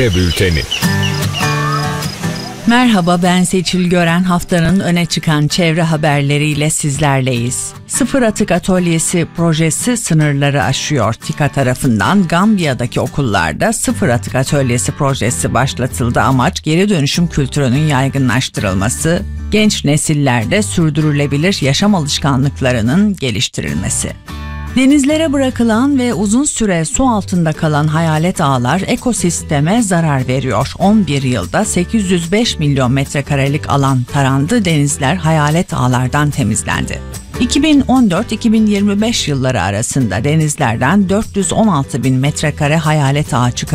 Bülteni. Merhaba, ben Seçil Gören. Haftanın öne çıkan çevre haberleriyle sizlerleyiz. Sıfır Atık Atölyesi projesi sınırları aşıyor. TİKA tarafından Gambiya'daki okullarda Sıfır Atık Atölyesi projesi başlatıldı. Amaç geri dönüşüm kültürünün yaygınlaştırılması, genç nesillerde sürdürülebilir yaşam alışkanlıklarının geliştirilmesi. Denizlere bırakılan ve uzun süre su altında kalan hayalet ağlar ekosisteme zarar veriyor. 11 yılda 805 milyon metrekarelik alan tarandı, denizler hayalet ağlardan temizlendi. 2014-2025 yılları arasında denizlerden 416 bin metrekare hayalet ağı çıkarıldı.